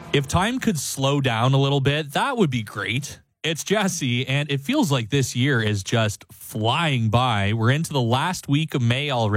If time could slow down a little bit, that would be great. It's Jesse, and it feels like this year is just flying by. We're into the last week of May already.